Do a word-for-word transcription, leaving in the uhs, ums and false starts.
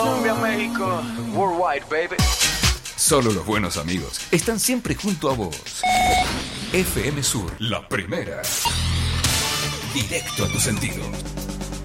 Colombia, México, worldwide, baby. Solo los buenos amigos están siempre junto a vos. F M Sur, la primera. Directo a tus sentidos.